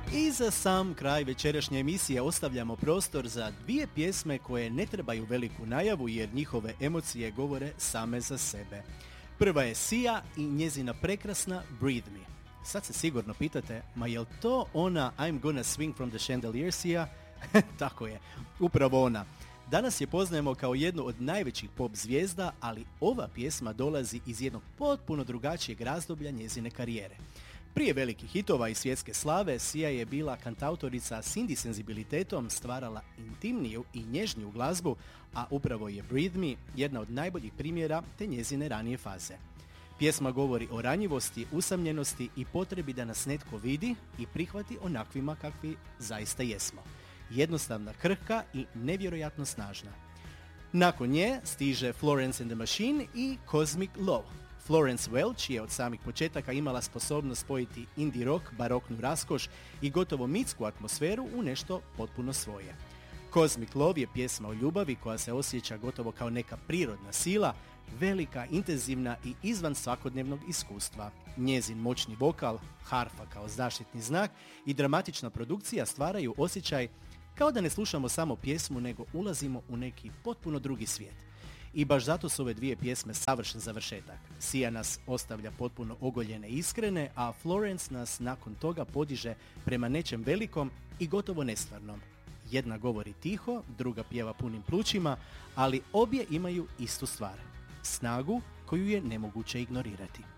I za sam kraj večerašnje emisije ostavljamo prostor za dvije pjesme koje ne trebaju veliku najavu jer njihove emocije govore same za sebe. Prva je Sia i njezina prekrasna Breathe Me. Sad se sigurno pitate, ma jel to ona I'm gonna swing from the chandelier Sia? Tako je, upravo ona. Danas je poznajemo kao jednu od najvećih pop zvijezda, ali ova pjesma dolazi iz jednog potpuno drugačijeg razdoblja njezine karijere. Prije velikih hitova i svjetske slave, Sia je bila kantautorica s indie senzibilitetom, stvarala intimniju i nježniju glazbu, a upravo je Breathe Me jedna od najboljih primjera te njezine ranije faze. Pjesma govori o ranjivosti, usamljenosti i potrebi da nas netko vidi i prihvati onakvima kakvi zaista jesmo. Jednostavna, krhka i nevjerojatno snažna. Nakon nje stiže Florence and the Machine i Cosmic Love. Florence Welch je od samih početaka imala sposobnost spojiti indie rock, baroknu raskoš i gotovo mitsku atmosferu u nešto potpuno svoje. Cosmic Love je pjesma o ljubavi koja se osjeća gotovo kao neka prirodna sila, velika, intenzivna i izvan svakodnevnog iskustva. Njezin moćni vokal, harfa kao zaštitni znak i dramatična produkcija stvaraju osjećaj kao da ne slušamo samo pjesmu, nego ulazimo u neki potpuno drugi svijet. I baš zato su ove dvije pjesme savršen završetak. Sia nas ostavlja potpuno ogoljene i iskrene, a Florence nas nakon toga podiže prema nečem velikom i gotovo nestvarnom. Jedna govori tiho, druga pjeva punim plućima, ali obje imaju istu stvar. Snagu koju je nemoguće ignorirati.